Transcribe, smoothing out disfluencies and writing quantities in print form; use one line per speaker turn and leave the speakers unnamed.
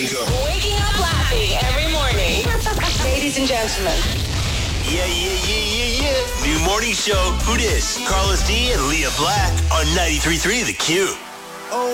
Waking up laughing every morning. Ladies and gentlemen.
Yeah. New morning show. Who dis? Carlos D and Leah Black on 93.3 The Q.